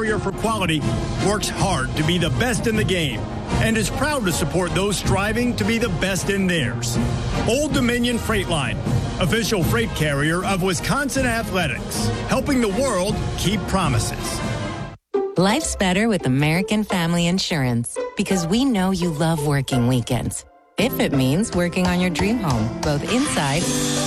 carrier for quality, works hard to be the best in the game and is proud to support those striving to be the best in theirs. Old Dominion Freight Line, official freight carrier of Wisconsin Athletics, helping the world keep promises. Life's better with American Family Insurance because we know you love working weekends. If it means working on your dream home, both inside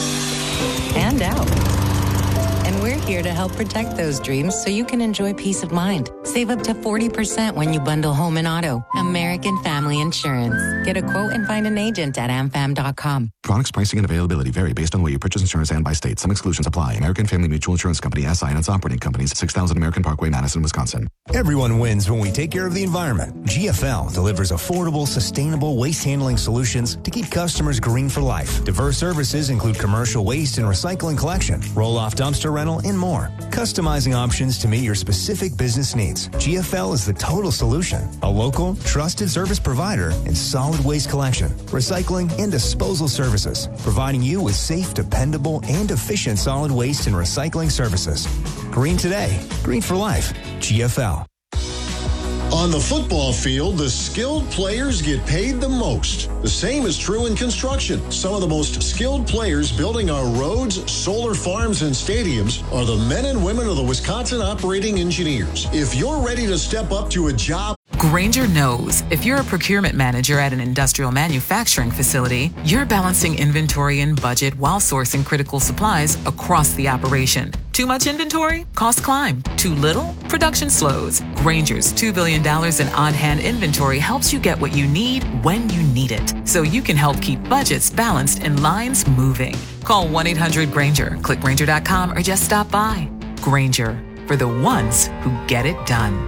and out. And we're here to help protect those dreams so you can enjoy peace of mind. Save up to 40% when you bundle home and auto. American Family Insurance. Get a quote and find an agent at amfam.com. Products, pricing, and availability vary based on where you purchase insurance and by state. Some exclusions apply. American Family Mutual Insurance Company, SI, and its operating companies, 6000 American Parkway, Madison, Wisconsin. Everyone wins when we take care of the environment. GFL delivers affordable, sustainable waste handling solutions to keep customers green for life. Diverse services include commercial waste and recycling collection, roll-off dumpster rental, and more. Customizing options to meet your specific business needs. GFL is the total solution. A local, trusted service provider in solid waste collection, recycling, and disposal services, providing you with safe, dependable, and efficient solid waste and recycling services. Green today, green for life. GFL. On the football field, the skilled players get paid the most. The same is true in construction. Some of the most skilled players building our roads, solar farms, and stadiums are the men and women of the Wisconsin Operating Engineers. If you're ready to step up to a job, Grainger knows if you're a procurement manager at an industrial manufacturing facility, you're balancing inventory and budget while sourcing critical supplies across the operation. Too much inventory? Costs climb. Too little? Production slows. Grainger's $2 billion in on-hand inventory helps you get what you need when you need it, so you can help keep budgets balanced and lines moving. Call 1-800-GRAINGER, click Grainger.com, or just stop by. Grainger, for the ones who get it done.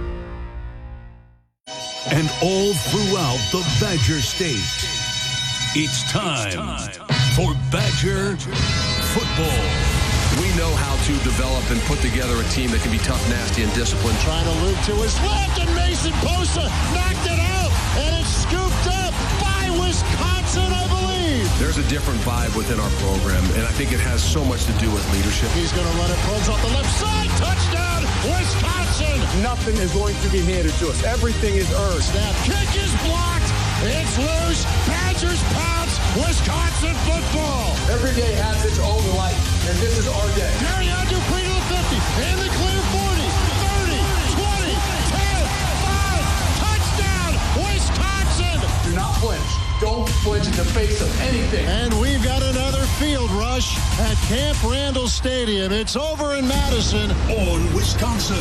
And all throughout the Badger State, it's time for Badger football. We know how to develop and put together a team that can be tough, nasty, and disciplined. trying to loop to his left, and Mason Bosa knocked it out, and it's scooped up by Wisconsin, I believe. There's a different vibe within our program, and I think it has so much to do with leadership. He's going to run it, probes off the left side, touchdown, Wisconsin. Nothing is going to be handed to us. Everything is earned. Snap, kick is blocked, it's loose, Badgers pounce, Wisconsin football. Every day has its own life, and this is our day. Marion Dupree to the 50, in the clear 40, 30, 20, 10, 5, touchdown, Wisconsin. Do not flinch. Don't flinch in the face of anything. And we've got another field rush at Camp Randall Stadium. It's over in Madison. On Wisconsin.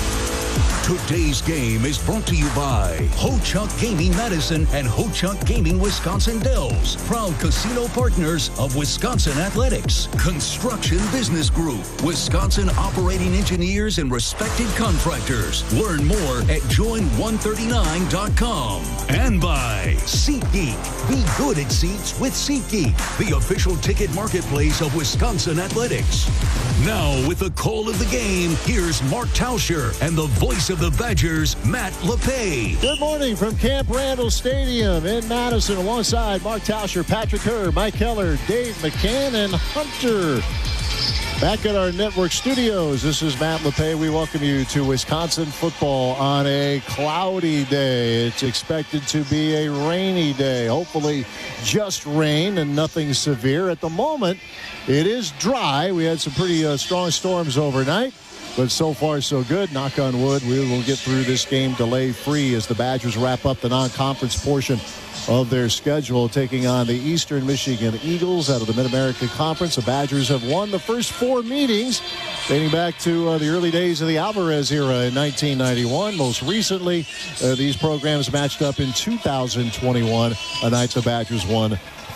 Today's game is brought to you by Ho-Chunk Gaming Madison and Ho-Chunk Gaming Wisconsin Dells, proud casino partners of Wisconsin Athletics. Construction Business Group, Wisconsin operating engineers and respected contractors. Learn more at join139.com. And by SeatGeek. Be good at seats with SeatGeek, the official ticket marketplace of Wisconsin Athletics. Now, with the call of the game, here's Mark Tauscher and the voice of the Badgers, Matt LePay. Good morning from Camp Randall Stadium in Madison, alongside Mark Tauscher, Patrick Herr, Mike Keller, Dave McCann, and Hunter. Back at our network studios, this is Matt LePay. We welcome you to Wisconsin football on a cloudy day. It's expected to be a rainy day. Hopefully just rain and nothing severe. At the moment, it is dry. We had some pretty strong storms overnight, but so far so good. Knock on wood, we will get through this game delay-free as the Badgers wrap up the non-conference portion of their schedule, taking on the Eastern Michigan Eagles out of the Mid-America Conference. The Badgers have won the first 4 meetings dating back to the early days of the Alvarez era in 1991. Most recently, these programs matched up in 2021, a night the Badgers won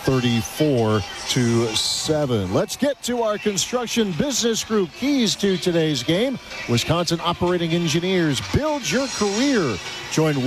34-7. Let's get to our Construction Business Group keys to today's game. Wisconsin Operating Engineers, build your career. Join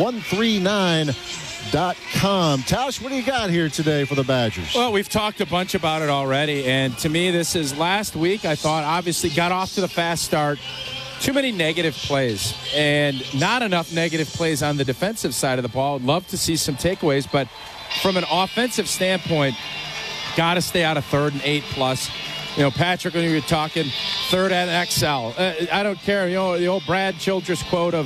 139.com. Tausch, what do you got here today for the Badgers? Well, we've talked a bunch about it already, and to me, this is last week. I thought obviously got off to the fast start. Too many negative plays and not enough negative plays on the defensive side of the ball. I'd love to see some takeaways, but from an offensive standpoint, got to stay out of 3rd and 8+. You know, Patrick, when you were talking 3rd and XL, I don't care. You know, the old Brad Childress quote of